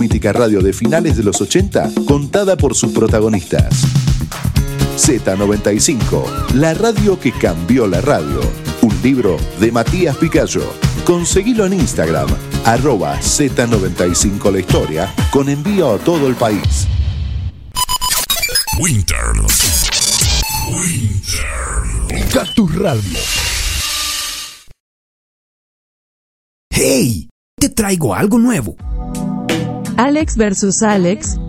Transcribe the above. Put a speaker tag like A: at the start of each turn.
A: mítica radio de finales de los 80, contada por sus protagonistas. Z95, la radio que cambió la radio. Un libro de Matías Picayo. Conseguilo en Instagram, @Z95 la historia, con envío a todo el país.
B: Winter.
C: Cactus Radio. ¡Hey! Te traigo algo nuevo.
D: Alex vs. Alex,